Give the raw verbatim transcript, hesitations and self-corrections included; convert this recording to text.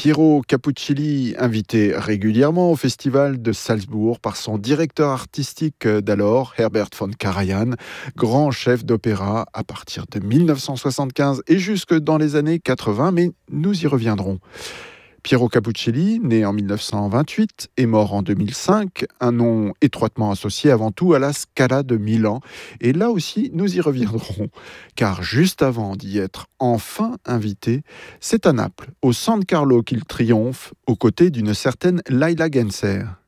Piero Capuccilli, invité régulièrement au Festival de Salzbourg par son directeur artistique d'alors, Herbert von Karajan, grand chef d'opéra à partir de mille neuf cent soixante-quinze et jusque dans les années quatre-vingts, mais nous y reviendrons. Piero Capuccilli, né en mille neuf cent vingt-huit et mort en deux mille cinq, un nom étroitement associé avant tout à la Scala de Milan. Et là aussi, nous y reviendrons, car juste avant d'y être enfin invité, c'est à Naples, au San Carlo qu'il triomphe, aux côtés d'une certaine Laila Genser.